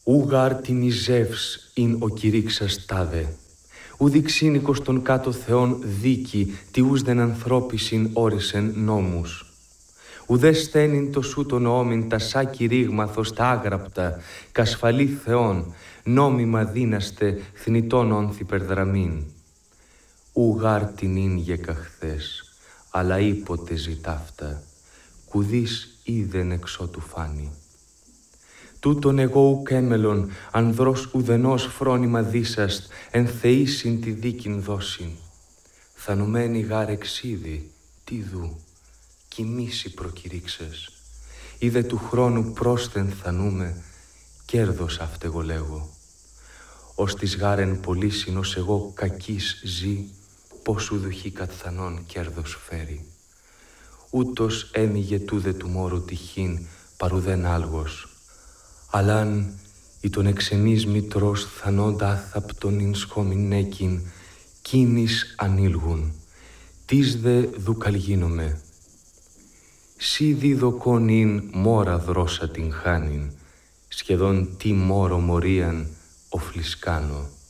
Ούγαρ την Ιζεύς ειν ο κηρύξας τάδε. Ουδι ξύνικος των κάτω θεών δίκη, τιούς δεν ανθρώπισιν όρισεν νόμους. Ουδέ στένιν το σου τον νόμιν τα σάκη ρήγμαθος τα άγραπτα, κασφαλή θεών, νόμιμα δύναστε θνητών όνθι περδραμήν. Ούγαρ την ίν γεκαχθές, αλλά ήποτε ζητάφτα, κουδείς είδεν εξώ του φάνη. Τούτον εγώ ουκ έμελον, ανδρός ουδενός φρόνημα δίσαστ, εν θεήσιν τη δίκην δώσιν. Θανουμένη γάρ εξίδη, τι δου, κοιμήσει προκηρύξες. Είδε του χρόνου πρόσθεν θανούμε, κέρδος αυτεγω λέγω. Ως της γάρεν πωλήσιν ως εγώ κακής ζει, πως ουδουχή κατθανών κέρδος φέρει. Ούτως έμειγε τούδε του μόρου τυχήν, παρουδέν άλγος. Αλλάν ή τον εξενής μητρός θανόντα άθαπτον ειν σχόμην κίνης ανήλγουν, τις δε δουκαλγίνομαι. Σι διδοκόν ειν μόρα δρώσα την χάνην, σχεδόν τι μόρο μορίαν οφλισκάνω.